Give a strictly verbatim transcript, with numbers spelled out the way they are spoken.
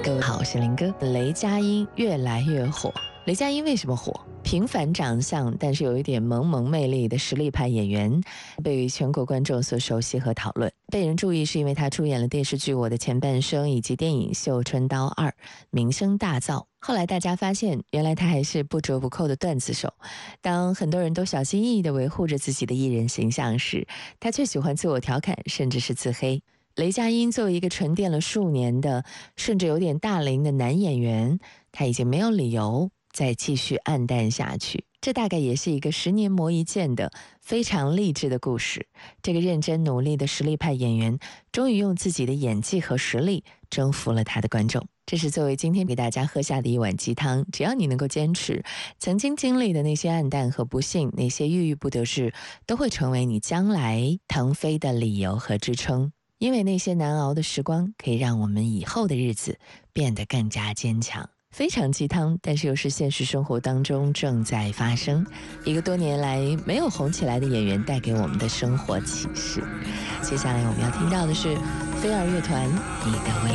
各位好，我是林哥。雷佳音越来越火。雷佳音为什么火？平凡长相，但是有一点萌萌魅力的实力派演员，被全国观众所熟悉和讨论。被人注意是因为他出演了电视剧《我的前半生》以及电影《绣春刀二》，名声大噪。后来大家发现，原来他还是不折不扣的段子手。当很多人都小心翼翼地维护着自己的艺人形象时，他却喜欢自我调侃，甚至是自黑。雷佳音作为一个沉淀了数年的，甚至有点大龄的男演员，他已经没有理由再继续黯淡下去。这大概也是一个十年磨一剑的非常励志的故事。这个认真努力的实力派演员，终于用自己的演技和实力征服了他的观众。这是作为今天给大家喝下的一碗鸡汤，只要你能够坚持，曾经经历的那些黯淡和不幸，那些郁郁不得志，都会成为你将来腾飞的理由和支撑。因为那些难熬的时光，可以让我们以后的日子变得更加坚强。非常鸡汤，但是又是现实生活当中正在发生，一个多年来没有红起来的演员带给我们的生活启示。接下来我们要听到的是飞儿乐团《你的微》。